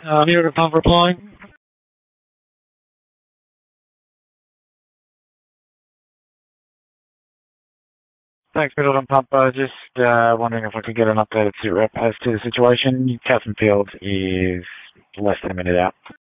Here to pump replying. Thanks, Middle and Pump. Just wondering if I could get an updated sit rep as to the situation. Catherine Field is less than a minute out.